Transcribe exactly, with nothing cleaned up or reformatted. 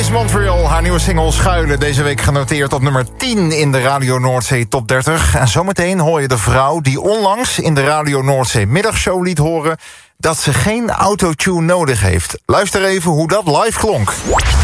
Montreal, haar nieuwe single Schuilen. Deze week genoteerd op nummer tien in de Radio Noordzee Top dertig. En zometeen hoor je de vrouw die onlangs in de Radio Noordzee Middagshow liet horen dat ze geen autotune nodig heeft. Luister even hoe dat live klonk.